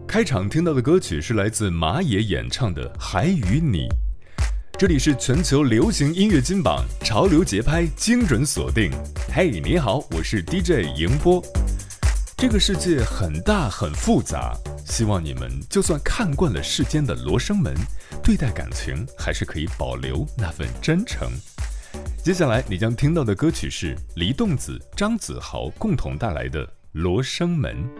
开场听到的歌曲是来自马野演唱的《还与你》。这里是全球流行音乐金榜，潮流节拍精准锁定。嘿，你好，我是 DJ 迎波。这个世界很大很复杂，希望你们就算看惯了世间的罗生门，对待感情还是可以保留那份真诚。接下来你将听到的歌曲是黎栋子、张子豪共同带来的《罗生门》。